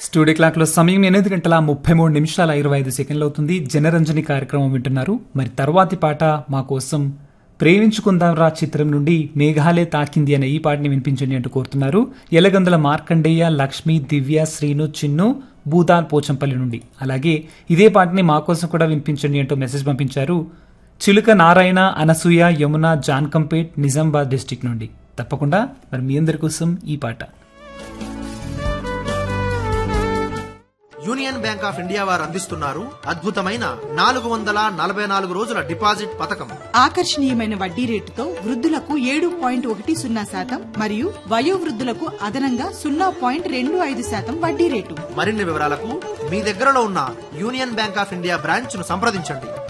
Studio clock లో సమయం 8:33 అవుతుంది. జనరంజని కార్యక్రమం వింటున్నారు. మరి తర్వాతి పాట మా కోసం ప్రేమించుకుందాంరా చిత్రం నుండి మేఘాలే తాకింది అనే ఈ పాటని వినిపించండి అంటూ కోరుతున్నారు. ఎలగందుల మార్కండేయ, లక్ష్మి, దివ్య, శ్రీను, చిన్ను, భూతాన్ పోచంపల్లి నుండి. అలాగే ఇదే పాటని మా కోసం కూడా వినిపించండి అంటూ మెసేజ్ పంపించారు చిలుక నారాయణ, అనసూయ, యమున, జాన్కంపేట్, నిజామాబాద్ డిస్టిక్ నుండి. తప్పకుండా మరి మీ అందరి కోసం ఈ పాట. యూనియన్ బ్యాంక్ ఆఫ్ ఇండియా వారు అందిస్తున్నారు అద్భుతమైన 444 రోజుల డిపాజిట్ పథకం. ఆకర్షణీయమైన వడ్డీ రేటుతో వృద్ధులకు 7.10% మరియు వయోవృద్ధులకు అదనంగా 0.25% వడ్డీ రేటు. మరిన్ని వివరాలకు మీ దగ్గరలో ఉన్న union bank of India branch ను సంప్రదించండి.